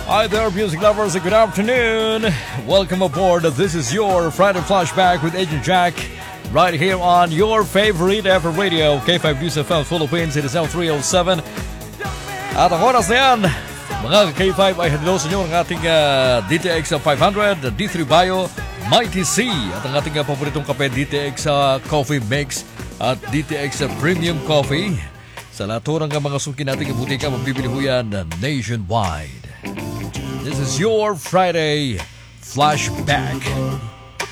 Hi there, music lovers, and good afternoon. Welcome aboard. This is your Friday Flashback with Agent Jack, right here on your favorite FM radio, K5 News FM Philippines. It is now 3:07. At ang oras na yan, mga K5 ay handilo sa inyo ng ating DTX 500, D3 Bio, Mighty C, at ang ating paboritong kape, DTX Coffee Mix at DTX Premium Coffee. Sa lahat ng mga suki nating butika, mabibili ho yan nationwide. This is your Friday Flashback.